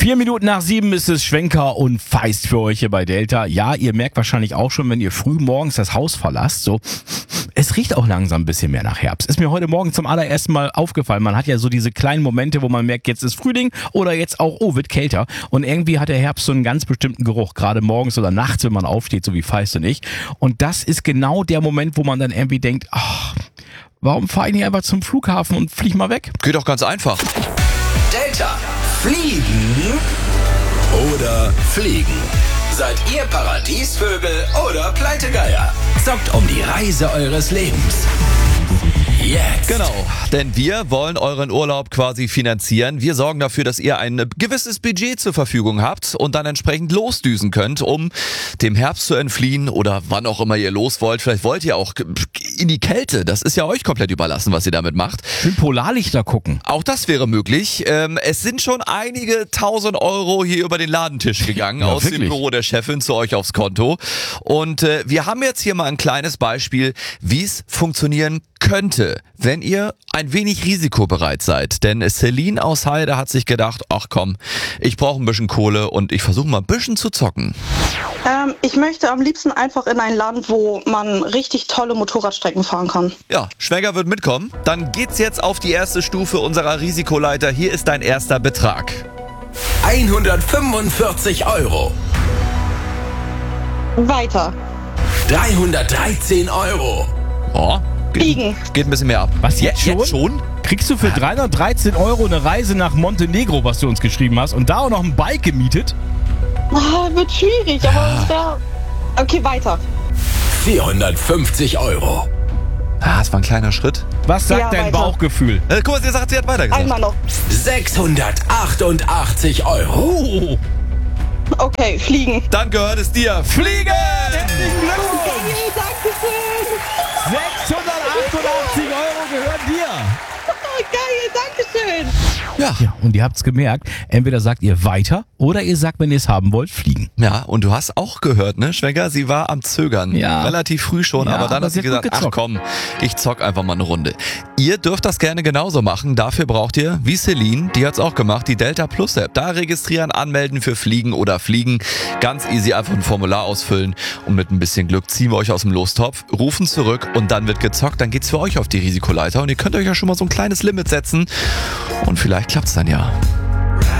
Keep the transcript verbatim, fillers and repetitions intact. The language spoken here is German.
Vier Minuten nach sieben ist es Schwenker und Feist für euch hier bei Delta. Ja, ihr merkt wahrscheinlich auch schon, wenn ihr früh morgens das Haus verlasst, so, es riecht auch langsam ein bisschen mehr nach Herbst. Ist mir heute Morgen zum allerersten Mal aufgefallen. Man hat ja so diese kleinen Momente, wo man merkt, jetzt ist Frühling oder jetzt auch, oh, wird kälter. Und irgendwie hat der Herbst so einen ganz bestimmten Geruch, gerade morgens oder nachts, wenn man aufsteht, so wie Feist und ich. Und das ist genau der Moment, wo man dann irgendwie denkt, ach, warum fahre ich nicht einfach zum Flughafen und flieg mal weg? Geht doch ganz einfach. Delta. Fliegen oder fliegen? Seid ihr Paradiesvögel oder Pleitegeier? Zockt um die Reise eures Lebens. Jetzt. Genau, denn wir wollen euren Urlaub quasi finanzieren. Wir sorgen dafür, dass ihr ein gewisses Budget zur Verfügung habt und dann entsprechend losdüsen könnt, um dem Herbst zu entfliehen oder wann auch immer ihr los wollt. Vielleicht wollt ihr auch in die Kälte. Das ist ja euch komplett überlassen, was ihr damit macht. Schön Polarlichter gucken. Auch das wäre möglich. Ähm, es sind schon einige tausend Euro hier über den Ladentisch gegangen, ja, aus wirklich? dem Büro der Chefin zu euch aufs Konto. Und äh, wir haben jetzt hier mal ein kleines Beispiel, wie es funktionieren könnte, wenn ihr ein wenig risikobereit seid. Denn Celine aus Heide hat sich gedacht, ach komm, ich brauche ein bisschen Kohle und ich versuche mal ein bisschen zu zocken. Ähm, ich möchte am liebsten einfach in ein Land, wo man richtig tolle Motorradstrecken fahren kann. Ja, Schwäger wird mitkommen. Dann geht's jetzt auf die erste Stufe unserer Risikoleiter. Hier ist dein erster Betrag. hundertfünfundvierzig Euro. Weiter. dreihundertdreizehn Euro. Oh, Fliegen. geht, geht ein bisschen mehr ab. Was, jetzt schon? Jetzt schon? Kriegst du für dreihundertdreizehn Euro eine Reise nach Montenegro, was du uns geschrieben hast, und da auch noch ein Bike gemietet? Ah, wird schwierig, aber es wäre... Okay, weiter. vierhundertfünfzig Euro. Ah, das war ein kleiner Schritt. Was sagt Ja, dein weiter. Bauchgefühl? Äh, guck mal, sie sagt, sie hat weitergesagt. Einmal noch. sechshundertachtundachtzig Euro. Oh, Okay, fliegen. Dann gehört es dir. Fliegen! herzlichen Glückwunsch! Hey, Dankeschön. sechshundertachtundachtzig Euro gehören dir! Oh, geil, Dankeschön. Ja. Ja, und ihr habt's gemerkt, entweder sagt ihr weiter oder ihr sagt, wenn ihr es haben wollt, fliegen. Ja, und du hast auch gehört, ne, Schwenker, sie war am Zögern. Ja. Relativ früh schon, Ja, aber dann aber hat sie sie hat gut gesagt, ach gezockt. komm, ich zock einfach mal eine Runde. Ihr dürft das gerne genauso machen. Dafür braucht ihr, wie Celine, die hat's auch gemacht, die Delta Plus App. Da registrieren, anmelden für Fliegen oder Fliegen. Ganz easy, einfach ein Formular ausfüllen und mit ein bisschen Glück ziehen wir euch aus dem Lostopf, rufen zurück und dann wird gezockt. Dann geht's für euch auf die Risikoleiter und ihr könnt euch ja schon mal so ein kleines Limit setzen und vielleicht klappt's dann ja.